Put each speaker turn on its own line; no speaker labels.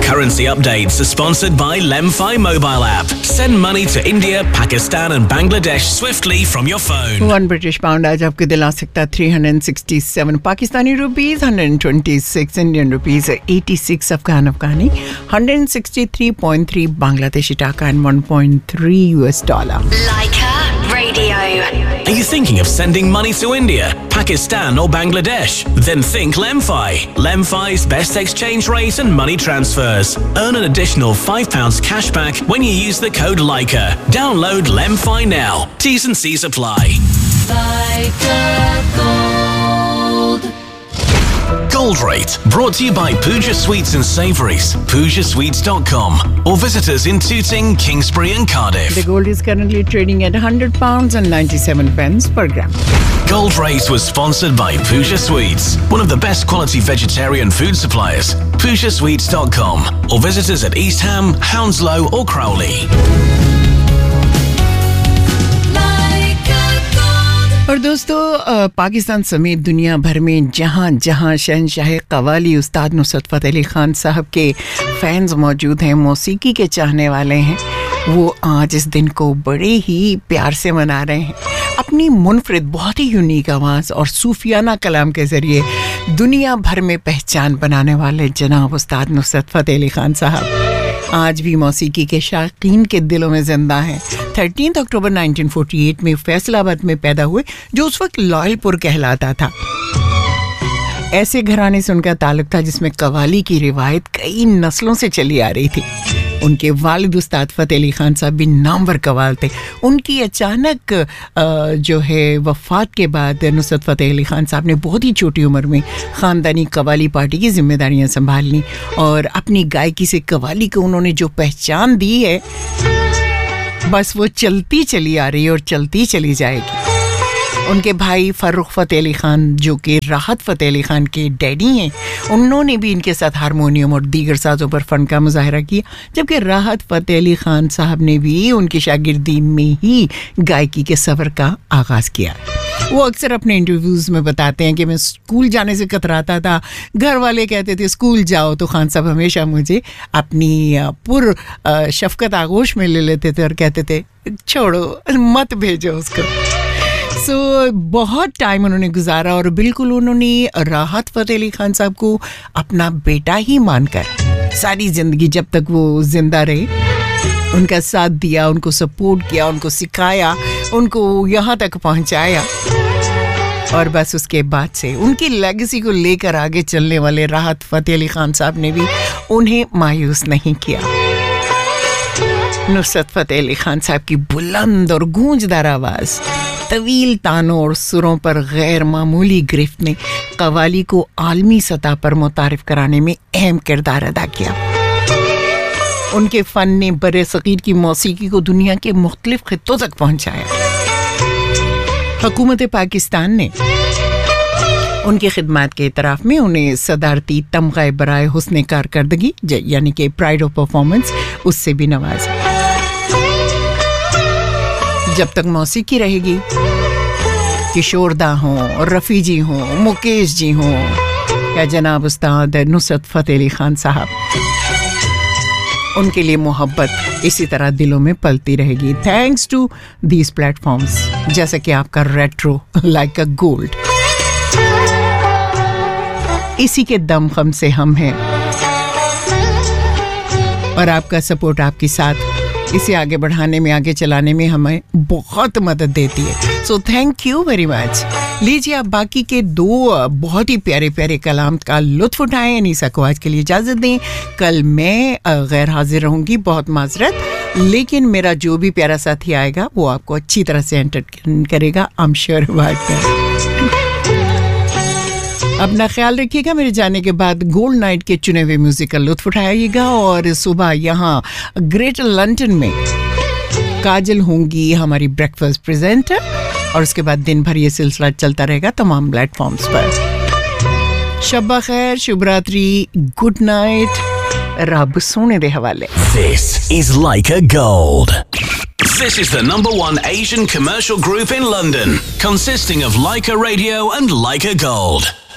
currency updates are sponsored by Lemfi mobile app. Send money to India, Pakistan and Bangladesh swiftly from your phone.
One British pound आज आपको दिला सकता 367 Pakistani rupees, 126 Indian rupees, 86 अफगानी, 163.3 बांग्लादेशी टाका and 1.3 US dollar.
Leica Radio.
Are you thinking of sending money to India, Pakistan or Bangladesh? Then think Lemfi. Lemfi's best exchange rate and money transfers. Earn an additional £5 cashback when you use the code Leica. Download Lemfi now. T's and C's apply.
Leica Gold.
Gold Rate, brought to you by Pooja Sweets and Savouries, PoojaSweets.com, or visit us in Tooting, Kingsbury and Cardiff.
The gold is currently trading at £100 and 97 pence per gram.
Gold Rate was sponsored by Pooja Sweets, one of the best quality vegetarian food suppliers. PoojaSweets.com, or visit us at East Ham, Hounslow or Crowley.
और दोस्तों पाकिस्तान समेत दुनिया भर में जहां जहां शहंशाह कव्वाली उस्ताद नुसरत फ़तेह अली खान साहब के फैंस मौजूद हैं, मौसीकी के चाहने वाले हैं, वो आज इस दिन को बड़े ही प्यार से मना रहे हैं। अपनी मुनफरिद बहुत ही यूनिक आवाज़ और सूफियाना कलाम के ज़रिए दुनिया भर में पहचान बनाने वाले जनाब उस्ताद नुसरत फ़तेह अली खान साहब आज भी मौसीकी के शाकीन के दिलों में जिंदा हैं। 13 अक्टूबर 1948 में फैसलाबाद में पैदा हुए, जो उस वक्त लॉयलपुर कहलाता था। ऐसे घराने से उनका ताल्लुक था जिसमें कव्वाली की रिवायत कई नस्लों से चली आ रही थी। उनके वालिद उस्ताद फ़तेह अली खान साहब भी नामवर कव्वाल थे। उनकी अचानक जो है वफ़ात के बाद नुसरत फ़तेह अली खान साहब ने बहुत ही छोटी उम्र में ख़ानदानी कव्वाली पार्टी की जिम्मेदारियां संभाल ली और अपनी गायकी से कव्वाली को उन्होंने जो पहचान दी है, बस वो चलती चली आ रही है और चलती चली जाएगी। उनके भाई फ़र्रुख फ़तेह अली खान, जो कि राहत फ़तेह अली खान के डैडी हैं, उन्होंने भी इनके साथ हारमोनियम और दीगर साज़ों पर फ़न का मुज़ाहरा किया, जबकि राहत फ़तेह अली खान साहब ने भी उनकी शागिर्दी में ही गायकी के सफ़र का आगाज़ किया। वो अक्सर अपने इंटरव्यूज़ में बताते हैं कि मैं स्कूल जाने से कतराता था, घर वाले कहते थे स्कूल जाओ, तो खान साहब हमेशा मुझे अपनी पुर शफ़क़त आगोश में ले लेते थे और कहते थे छोड़ो, मत भेजो उसको। बहुत टाइम उन्होंने गुजारा और बिल्कुल उन्होंने राहत फ़तेह अली खान साहब को अपना बेटा ही मानकर सारी ज़िंदगी, जब तक वो ज़िंदा रहे, उनका साथ दिया, उनको सपोर्ट किया, उनको सिखाया, उनको यहाँ तक पहुँचाया। और बस उसके बाद से उनकी लेगेसी को लेकर आगे चलने वाले राहत फ़तेह अली खान साहब ने भी उन्हें मायूस नहीं किया। नुसरत फ़तेह अली खान साहब की बुलंद और गूंजदार आवाज़, तवील तानों और सुरों पर गैर मामूली गिरफ्त ने कव्वाली को आलमी सतह पर मुतारिफ कराने में अहम किरदार अदा किया। उनके फ़न ने बरे सग़ीर की मौसीकी को दुनिया के मुख्तलिफ खित्तों तक पहुँचाया। हुकूमत पाकिस्तान ने उनकी खिदमत के इतराफ़ में उन्हें सदारती तमग़ा बराए हुस्न कारकर्दगी यानी कि प्राइड ऑफ परफॉर्मेंस उससे भी नवाजा। जब तक मौसीकी रहेगी, किशोरदा हों, रफ़ी जी हों, मुकेश जी हों या जनाब उस्ताद नुसरत फ़तेह अली खान साहब, उनके लिए मोहब्बत इसी तरह दिलों में पलती रहेगी। थैंक्स टू दीज प्लेटफॉर्म्स, जैसा कि आपका रेट्रो लाइक अ गोल्ड। इसी के दम खम से हम हैं और आपका सपोर्ट, आपकी साथ इसे आगे बढ़ाने में, आगे चलाने में हमें बहुत मदद देती है। So thank you very much. लीजिए आप बाकी के दो बहुत ही प्यारे प्यारे कलाम का लुत्फ़ उठाएं। अनीसा को आज के लिए इजाज़त दें। कल मैं गैर हाजिर रहूँगी, बहुत माजरत, लेकिन मेरा जो भी प्यारा साथी आएगा वो आपको अच्छी तरह से एंटरटेन करेगा। I am sure about that. अपना ख्याल रखिएगा। मेरे जाने के बाद गोल्ड नाइट के चुने हुए म्यूजिक का लुत्फ़ उठाइएगा और सुबह यहाँ ग्रेटर लंदन में काजल होंगी हमारी ब्रेकफास्ट प्रेजेंटर और उसके बाद दिन भर ये सिलसिला चलता रहेगा तमाम प्लेटफॉर्म्स पर। शब्बा खैर, शुभ रात्रि, गुड नाइट, रब सोने दे हवाले।
This is Leica Gold. This is the #1 Asian commercial group in London, consisting of Leica Radio and Leica Gold.